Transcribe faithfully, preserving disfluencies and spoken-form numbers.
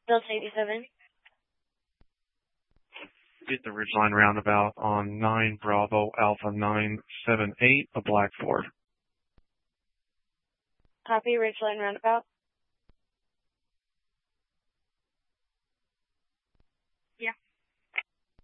Delta eighty-seven. Get the Ridgeline Roundabout on nine Bravo Alpha nine seven eight, a black Ford. Copy, Ridgeline Roundabout.